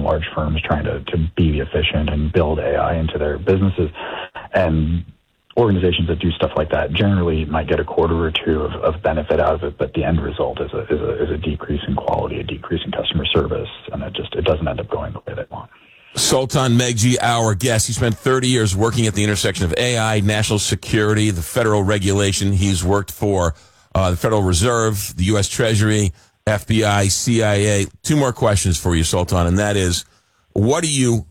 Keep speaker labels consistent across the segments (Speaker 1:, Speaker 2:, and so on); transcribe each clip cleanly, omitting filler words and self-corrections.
Speaker 1: large firms trying to be efficient and build AI into their businesses. And organizations that do stuff like that generally might get a quarter or two of benefit out of it, but the end result is a decrease in quality, a decrease in customer service, and it doesn't end up going the way they want.
Speaker 2: Sultan Meghji, our guest. He spent 30 years working at the intersection of AI, national security, the federal regulation. He's worked for the Federal Reserve, the U.S. Treasury, FBI, CIA. Two more questions for you, Sultan, and that is, what are you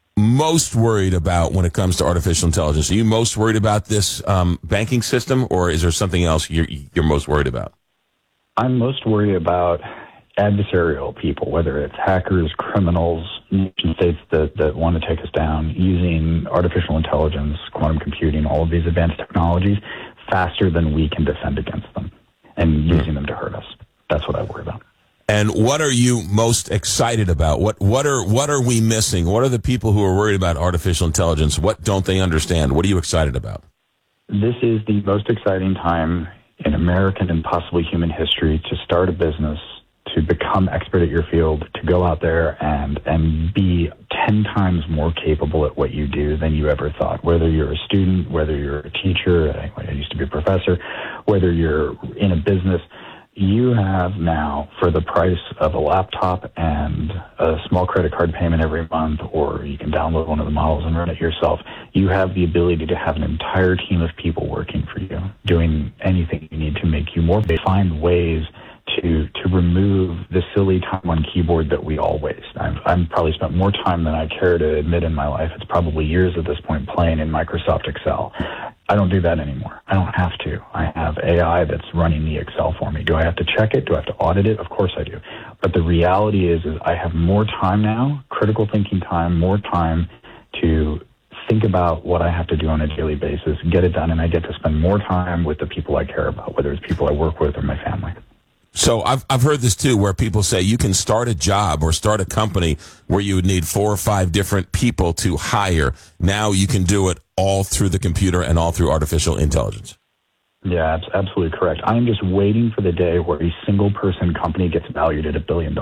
Speaker 2: most worried about when it comes to artificial intelligence? Are you most worried about this banking system, or is there something else you're most worried about?
Speaker 1: I'm most worried about adversarial people, whether it's hackers, criminals, nation states that want to take us down, using artificial intelligence, quantum computing, all of these advanced technologies faster than we can defend against them, and using them to hurt us. That's what I worry about.
Speaker 2: And what are you most excited about? What are we missing? What are the people who are worried about artificial intelligence? What don't they understand? What are you excited about?
Speaker 1: This is the most exciting time in American and possibly human history to start a business, to become expert at your field, to go out there and be 10 times more capable at what you do than you ever thought. Whether you're a student, whether you're a teacher, I used to be a professor, whether you're in a business, you have now, for the price of a laptop and a small credit card payment every month, or you can download one of the models and run it yourself, you have the ability to have an entire team of people working for you, doing anything you need to make you more. They find ways to remove the silly time on keyboard that we all waste. I've probably spent more time than I care to admit in my life. It's probably years at this point playing in Microsoft Excel. I don't do that anymore. I don't have to. I have AI that's running the Excel for me. Do I have to check it? Do I have to audit it? Of course I do. But the reality is I have more time now, critical thinking time, more time to think about what I have to do on a daily basis, get it done, and I get to spend more time with the people I care about, whether it's people I work with or my family.
Speaker 2: So I've heard this too, where people say you can start a job or start a company where you would need 4 or 5 different people to hire. Now you can do it all through the computer and all through artificial intelligence.
Speaker 1: Yeah, absolutely correct. I'm just waiting for the day where a single person company gets valued at $1 billion.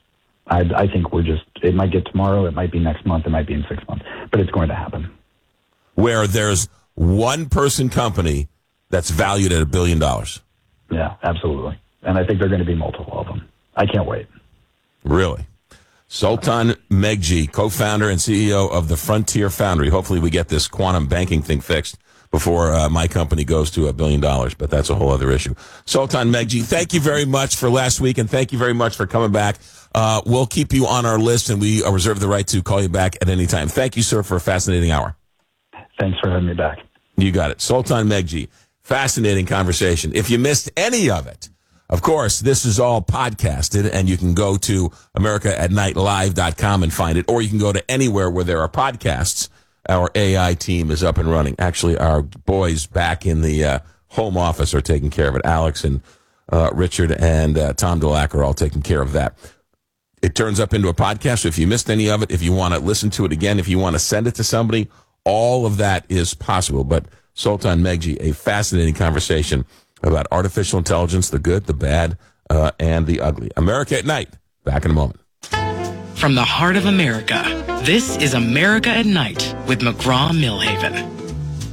Speaker 1: I think it might get tomorrow, it might be next month, it might be in 6 months, but it's going to happen.
Speaker 2: Where there's one person company that's valued at $1 billion.
Speaker 1: Yeah, absolutely. And I think there are going to be multiple of them. I can't wait.
Speaker 2: Really? Sultan Meghji, co-founder and CEO of the Frontier Foundry. Hopefully we get this quantum banking thing fixed before my company goes to $1 billion, but that's a whole other issue. Sultan Meghji, thank you very much for last week, and thank you very much for coming back. We'll keep you on our list, and we reserve the right to call you back at any time. Thank you, sir, for a fascinating hour.
Speaker 1: Thanks for having me back.
Speaker 2: You got it. Sultan Meghji, fascinating conversation. If you missed any of it, of course, this is all podcasted, and you can go to AmericaAtNightLive.com and find it, or you can go to anywhere where there are podcasts. Our AI team is up and running. Actually, our boys back in the home office are taking care of it. Alex and Richard and Tom Dulac are all taking care of that. It turns up into a podcast, so if you missed any of it, if you want to listen to it again, if you want to send it to somebody, all of that is possible. But Sultan Meghji, a fascinating conversation about artificial intelligence, the good, the bad, and the ugly. America at Night. Back in a moment.
Speaker 3: From the heart of America, this is America at Night with McGraw-Milhaven.